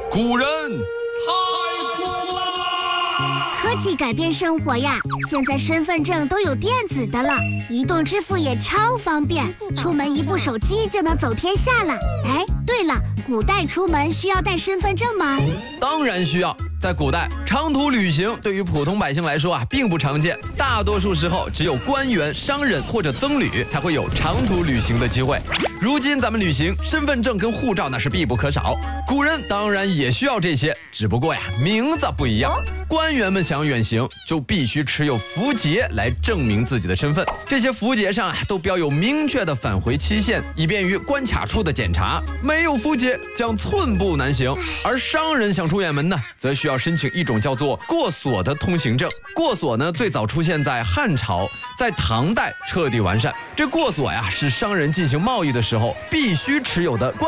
古人太苦了。 科技改变生活呀，现在身份证都有电子的了，移动支付也超方便，出门一部手机就能走天下了。哎，对了，古代出门需要带身份证吗？ 当然需要。在古代，长途旅行对于普通百姓来说并不常见，大多数时候只有官员、商人或者僧侣才会有长途旅行的机会。如今咱们旅行，身份证跟护照那是必不可少。古人当然也需要这些，只不过名字不一样。官员们想远行，就必须持有符节来证明自己的身份。这些符节上都标有明确的返回期限，以便于关卡处的检查。没有符节将寸步难行。而商人想出远门呢，则需要申请一种叫做过所的通行证。过所呢，最早出现在汉朝，在唐代彻底完善。这过所是商人进行贸易的时候必须持有的